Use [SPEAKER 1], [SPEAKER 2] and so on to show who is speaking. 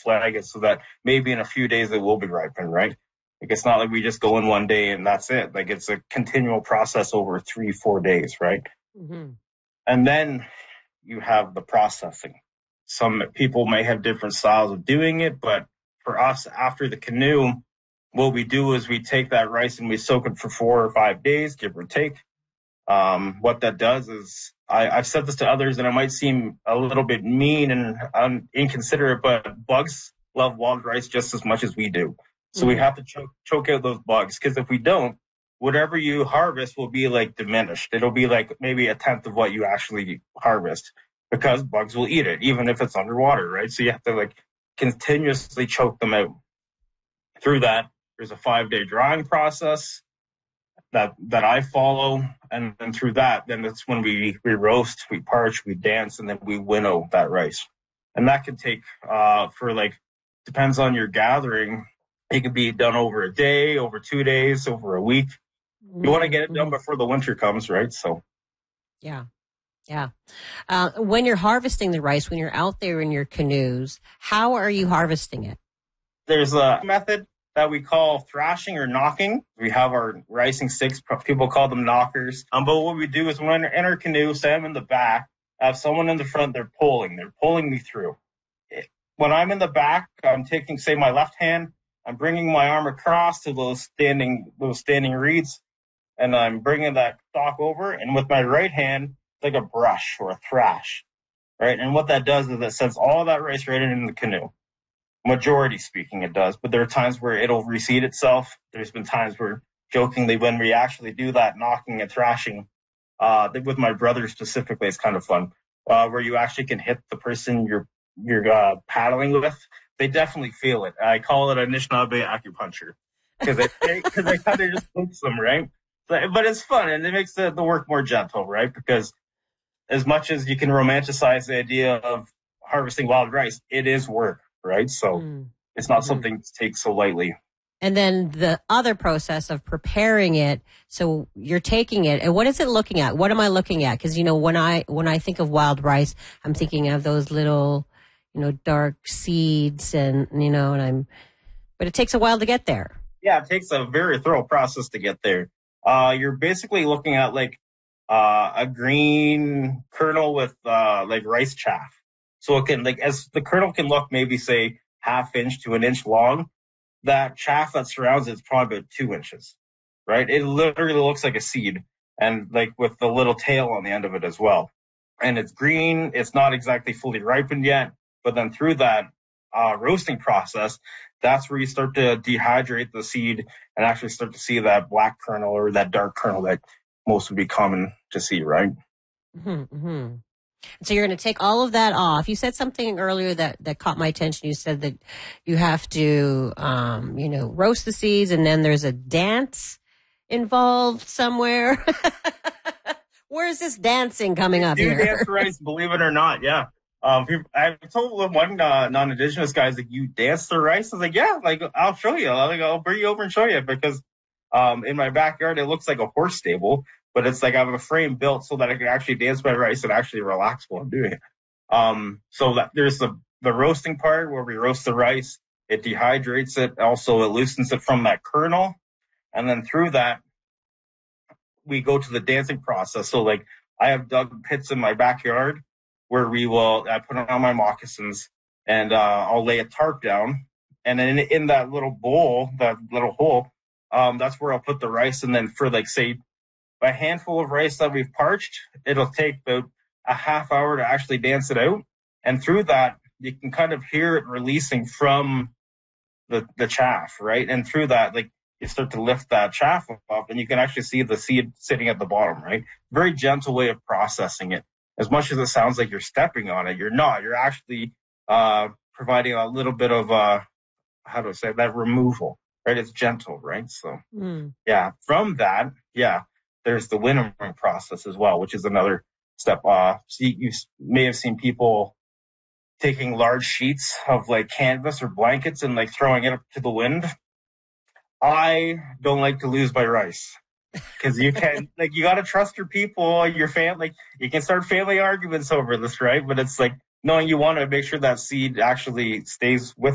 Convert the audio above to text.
[SPEAKER 1] flag it so that maybe in a few days it will be ripened, right? Like, it's not like we just go in one day and that's it. Like, it's a continual process over 3-4 days, right?
[SPEAKER 2] Mm-hmm.
[SPEAKER 1] And then you have the processing. Some people may have different styles of doing it, but for us, after the canoe, what we do is we take that rice and we soak it for 4 or 5 days, give or take. What that does is, I've said this to others, and it might seem a little bit mean and inconsiderate, but bugs love wild rice just as much as we do. So we have to choke out those bugs, because if we don't, whatever you harvest will be like diminished. It'll be like maybe a tenth of what you actually harvest, because bugs will eat it, even if it's underwater, right? So you have to like continuously choke them out. Through that, there's a 5-day drying process that I follow, and then through that, then that's when we roast, we parch, we dance, and then we winnow that rice. And that can take for like, depends on your gathering. It could be done over a day, over 2 days, over a week. You want to get it done before the winter comes, right? So,
[SPEAKER 2] yeah. When you're harvesting the rice, when you're out there in your canoes, how are you harvesting it?
[SPEAKER 1] There's a method that we call thrashing or knocking. We have our ricing sticks. People call them knockers. But what we do is when we're in our canoe, say I'm in the back, I have someone in the front, they're pulling me through. When I'm in the back, I'm taking, say, my left hand, I'm bringing my arm across to those standing reeds, and I'm bringing that stalk over, and with my right hand, it's like a brush or a thrash, right? And what that does is it sends all that rice right into the canoe. Majority speaking, it does, but there are times where it'll reseed itself. There's been times where, jokingly, when we actually do that knocking and thrashing, with my brother specifically, it's kind of fun, where you actually can hit the person you're paddling with. They definitely feel it. I call it Anishinaabe acupuncture, because they kind of just pokes them, right? But it's fun, and it makes the work more gentle, right? Because as much as you can romanticize the idea of harvesting wild rice, it is work, right? So it's not something to take so lightly.
[SPEAKER 2] And then the other process of preparing it. So you're taking it, and what is it looking at? What am I looking at? Because, when I think of wild rice, I'm thinking of those little, dark seeds, and, but it takes a while to get there.
[SPEAKER 1] Yeah, it takes a very thorough process to get there. You're basically looking at like a green kernel with like rice chaff. So it can, like, as the kernel can look maybe say 1/2 inch to 1 inch long, that chaff that surrounds it is probably about 2 inches, right? It literally looks like a seed, and like with the little tail on the end of it as well. And it's green. It's not exactly fully ripened yet, but then through that roasting process, that's where you start to dehydrate the seed and actually start to see that black kernel or that dark kernel that most would be common to see, right?
[SPEAKER 2] So you're going to take all of that off. You said something earlier that caught my attention. You said that you have to, roast the seeds, and then there's a dance involved somewhere. Where is this dancing coming up here?
[SPEAKER 1] Dance rice, believe it or not, yeah. I told one non-Indigenous guys that you dance the rice. I was like, yeah, like I'll show you. I'll bring you over and show you, because in my backyard it looks like a horse stable, but it's like I have a frame built so that I can actually dance my rice and actually relax while I'm doing it. So that there's the roasting part where we roast the rice. It dehydrates it. Also, it loosens it from that kernel, and then through that we go to the dancing process. So like I have dug pits in my backyard where I put on my moccasins, and I'll lay a tarp down, and then in that little bowl, that little hole, that's where I'll put the rice. And then for like, say, a handful of rice that we've parched, it'll take about a half hour to actually dance it out. And through that, you can kind of hear it releasing from the chaff, right? And through that, like, you start to lift that chaff up, and you can actually see the seed sitting at the bottom, right? Very gentle way of processing it. As much as it sounds like you're stepping on it, you're not. You're actually providing a little bit of, that removal, right? It's gentle, right? So, yeah. From that, there's the winnowing process as well, which is another step. So you may have seen people taking large sheets of like canvas or blankets and like throwing it up to the wind. I don't like to lose my rice, because you can, like, you got to trust your people, your family. Like, you can start family arguments over this, right? But it's like, knowing you want to make sure that seed actually stays with